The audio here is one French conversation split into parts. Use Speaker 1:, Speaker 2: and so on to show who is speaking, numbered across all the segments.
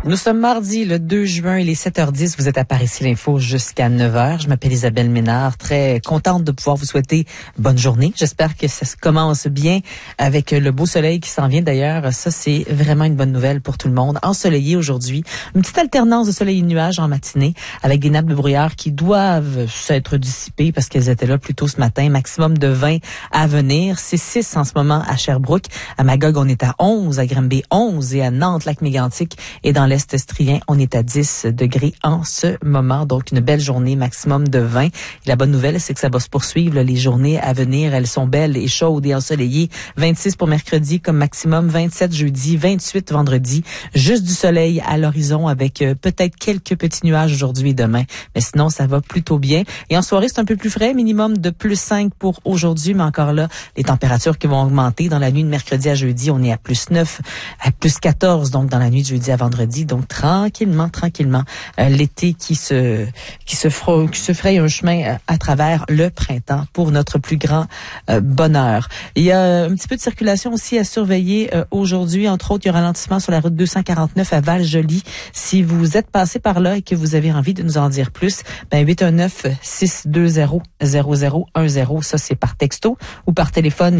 Speaker 1: Nous sommes mardi, le 2 juin, il est 7h10. Vous êtes à Paris l'Info jusqu'à 9h. Je m'appelle Isabelle Ménard. Très contente de pouvoir vous souhaiter bonne journée. J'espère que ça se commence bien avec le beau soleil qui s'en vient. D'ailleurs, ça, c'est vraiment une bonne nouvelle pour tout le monde. Ensoleillé aujourd'hui. Une petite alternance de soleil et de nuages en matinée avec des nappes de brouillard qui doivent s'être dissipées parce qu'elles étaient là plus tôt ce matin. Maximum de 20 à venir. C'est 6 en ce moment à Sherbrooke. À Magog, on est à 11. À Granby, 11. Et à Nantes, Lac-Mégantic et dans l'Est estrien, on est à 10 degrés en ce moment. Donc, une belle journée, maximum de 20. Et la bonne nouvelle, c'est que ça va se poursuivre. Les journées à venir, elles sont belles et chaudes et ensoleillées. 26 pour mercredi comme maximum, 27 jeudi, 28 vendredi. Juste du soleil à l'horizon avec peut-être quelques petits nuages aujourd'hui et demain. Mais sinon, ça va plutôt bien. Et en soirée, c'est un peu plus frais, minimum de plus 5 pour aujourd'hui. Mais encore là, les températures qui vont augmenter. Dans la nuit de mercredi à jeudi, on est à plus 9, à plus 14. Donc, dans la nuit de jeudi à vendredi. Donc, tranquillement, l'été qui se fraye un chemin à travers le printemps pour notre plus grand bonheur. Il y a un petit peu de circulation aussi à surveiller aujourd'hui. Entre autres, il y a un ralentissement sur la route 249 à Val-Joli. Si vous êtes passé par là et que vous avez envie de nous en dire plus, 819-620-0010. Ça, c'est par texto ou par téléphone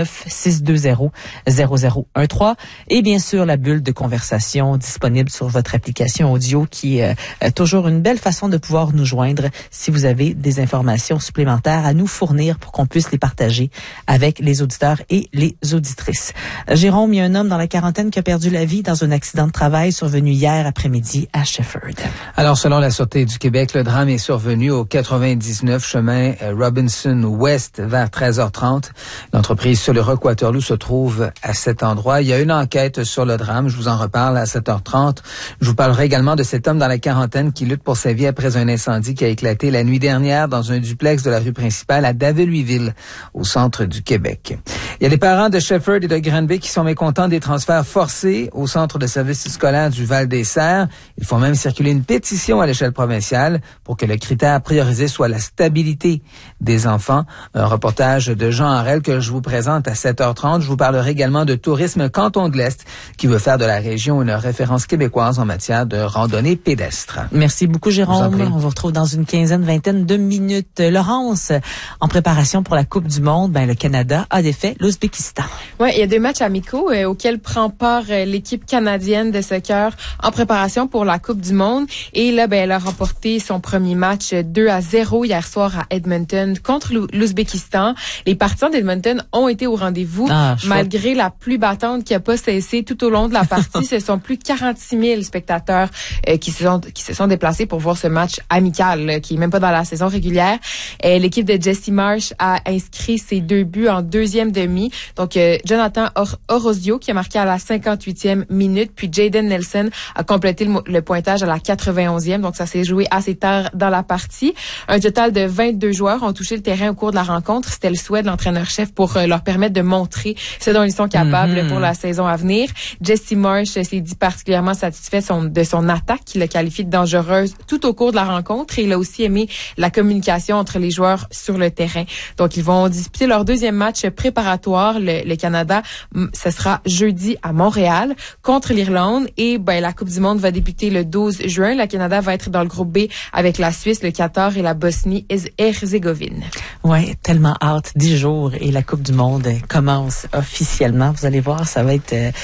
Speaker 1: 819-620-0013. Et bien sûr, la bulle de conversation disponible sur votre application audio qui est toujours une belle façon de pouvoir nous joindre si vous avez des informations supplémentaires à nous fournir pour qu'on puisse les partager avec les auditeurs et les auditrices. Jérôme, il y a un homme dans la quarantaine qui a perdu la vie dans un accident de travail survenu hier après-midi à Shefford.
Speaker 2: Alors, selon la Sûreté du Québec, le drame est survenu au 99 chemin Robinson Ouest vers 13h30. L'entreprise sur le Rock-Waterloo se trouve à cet endroit. Il y a une enquête sur le drame. Je vous en reparle à 7h30. Je vous parlerai également de cet homme dans la quarantaine qui lutte pour sa vie après un incendie qui a éclaté la nuit dernière dans un duplex de la rue principale à Daveluiville, au centre du Québec. Il y a les parents de Shefford et de Granby qui sont mécontents des transferts forcés au centre de services scolaires du Val-des-Serres. Ils font même circuler une pétition à l'échelle provinciale pour que le critère priorisé soit la stabilité des enfants. Un reportage de Jean Harel que je vous présente à 7h30. Je vous parlerai également de Tourisme Canton de l'Est qui veut faire de la région une référence québécoise en matière de randonnée pédestre.
Speaker 1: Merci beaucoup, Jérôme. On vous retrouve dans une vingtaine de minutes. Laurence, en préparation pour la Coupe du Monde, le Canada a défait l'Ouzbékistan.
Speaker 3: Oui, il y a 2 matchs amicaux auxquels prend part l'équipe canadienne de soccer en préparation pour la Coupe du Monde. Et là, elle a remporté son premier match 2-0 hier soir à Edmonton contre l'Ouzbékistan. Les partisans d'Edmonton ont été au rendez-vous malgré la pluie battante qui n'a pas cessé tout au long de la partie. Ce sont plus de 46 000 spectateurs qui se sont déplacés pour voir ce match amical qui est même pas dans la saison régulière. L'équipe de Jesse Marsh a inscrit ses 2 buts en deuxième demi. Donc, Jonathan Orozio qui a marqué à la 58e minute, puis Jaden Nelson a complété le pointage à la 91e. Donc, ça s'est joué assez tard dans la partie. Un total de 22 joueurs ont touché le terrain au cours de la rencontre. C'était le souhait de l'entraîneur-chef pour leur permettre de montrer ce dont ils sont capables pour la saison à venir. Jesse Marsh s'est dit particulièrement satisfait de son attaque qu'il a qualifiée de dangereuse tout au cours de la rencontre et il a aussi aimé la communication entre les joueurs sur le terrain. Donc, ils vont disputer leur deuxième match préparatoire. Le Canada, ce sera jeudi à Montréal contre l'Irlande et la Coupe du Monde va débuter le 12 juin. Le Canada va être dans le groupe B avec la Suisse, le Qatar et la Bosnie-Herzégovine.
Speaker 1: Ouais, tellement hâte. 10 jours et la Coupe du Monde commence officiellement. Vous allez voir, ça va être